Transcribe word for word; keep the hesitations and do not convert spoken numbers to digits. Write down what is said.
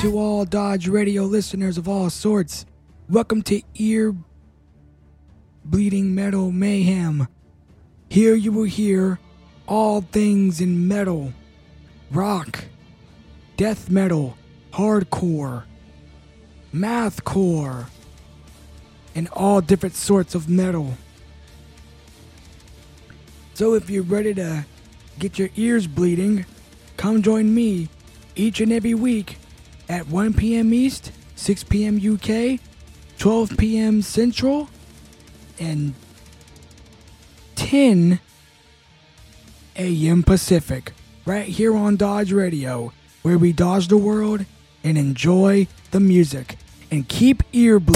to all Dodge Radio listeners of all sorts. Welcome to Ear Bleeding Metal Mayhem. Here you will hear all things in metal, rock, death metal, hardcore, mathcore, and all different sorts of metal. So if you're ready to get your ears bleeding, come join me each and every week at one p.m. East, six p.m. U K, twelve p.m. Central, and ten a.m. Pacific, right here on Dodge Radio, where we dodge the world and enjoy the music and keep ear bleeding.